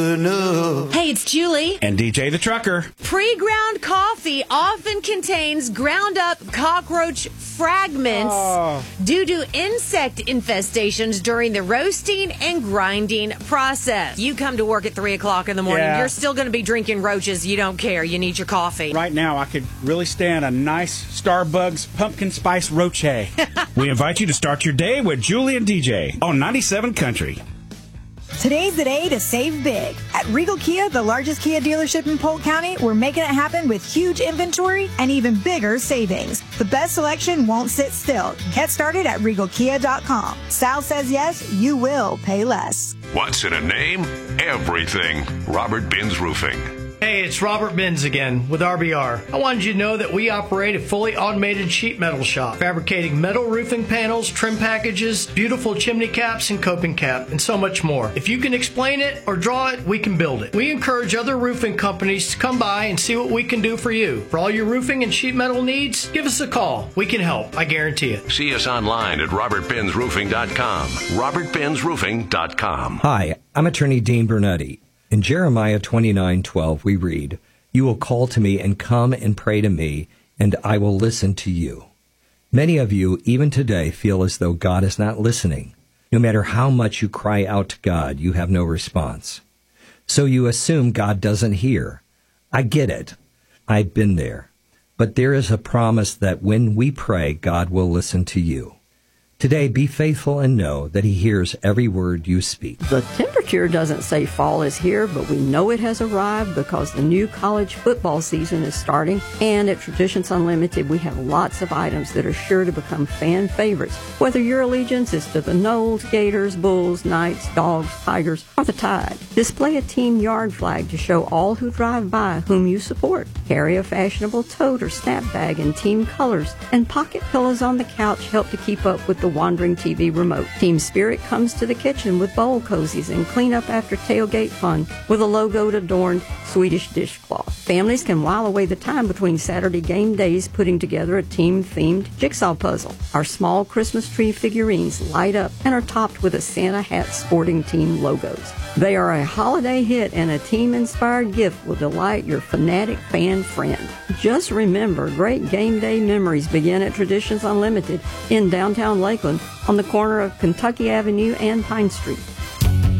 Hey, it's Julie. And DJ the Trucker. Pre-ground coffee often contains ground-up cockroach fragments due to insect infestations during the roasting and grinding process. You come to work at 3 o'clock in the morning, you're still going to be drinking roaches. You don't care. You need your coffee. Right now, I could really stand a nice Starbucks pumpkin spice roche. We invite you to start your day with Julie and DJ on 97 Country. Today's the day to save big. At Regal Kia, the largest Kia dealership in Polk County, we're making it happen with huge inventory and even bigger savings. The best selection won't sit still. Get started at RegalKia.com. Sal says yes, you will pay less. What's in a name? Everything. Robert Binns Roofing. Hey, it's Robert Binns again with RBR. I wanted you to know that we operate a fully automated sheet metal shop, fabricating metal roofing panels, trim packages, beautiful chimney caps and coping cap, and so much more. If you can explain it or draw it, we can build it. We encourage other roofing companies to come by and see what we can do for you. For all your roofing and sheet metal needs, give us a call. We can help, I guarantee it. See us online at robertbinnsroofing.com. robertbinnsroofing.com. Hi, I'm attorney Dean Bernetti. In Jeremiah 29:12, we read, "You will call to me and come and pray to me, and I will listen to you." Many of you, even today, feel as though God is not listening. No matter how much you cry out to God, you have no response. So you assume God doesn't hear. I get it. I've been there. But there is a promise that when we pray, God will listen to you. Today, be faithful and know that He hears every word you speak. The temperature doesn't say fall is here, but we know it has arrived because the new college football season is starting. And at Traditions Unlimited, we have lots of items that are sure to become fan favorites. Whether your allegiance is to the Noles, Gators, Bulls, Knights, Dogs, Tigers, or the Tide, display a team yard flag to show all who drive by whom you support. Carry a fashionable tote or snap bag in team colors, and pocket pillows on the couch help to keep up with the wandering TV remote. Team Spirit comes to the kitchen with bowl cozies and clean up after tailgate fun with a logoed adorned Swedish dishcloth. Families can while away the time between Saturday game days putting together a team-themed jigsaw puzzle. Our small Christmas tree figurines light up and are topped with a Santa hat sporting team logos. They are a holiday hit, and a team-inspired gift will delight your fanatic fan friend. Just remember, great game day memories begin at Traditions Unlimited in downtown Lakeland on the corner of Kentucky Avenue and Pine Street.